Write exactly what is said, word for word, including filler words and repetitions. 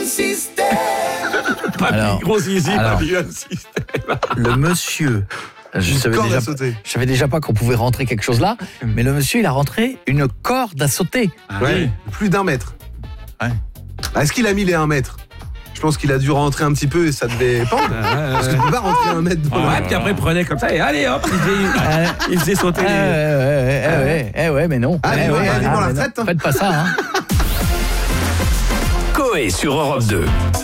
Alors, Gros zizi, alors, Babylon System. le monsieur, je savais, corde déjà, à sauter. je savais déjà pas qu'on pouvait rentrer quelque chose là, mais le monsieur il a rentré une corde à sauter. Ah Ouais, oui. plus d'un mètre. Ouais. Ah, est-ce qu'il a mis les un mètre? Je pense qu'il a dû rentrer un petit peu et ça devait pendre. Parce que tu peux pas rentrer un mètre dans Ouais, la... puis après, il prenait comme ça et allez hop, il faisait, il faisait sauter Eh les... ouais, eh ouais, eh ouais, mais non. Ah, Eh vivement- ouais, vivement ah, la mais non. retraite, hein. Faites pas ça, hein. Coé sur Europe deux.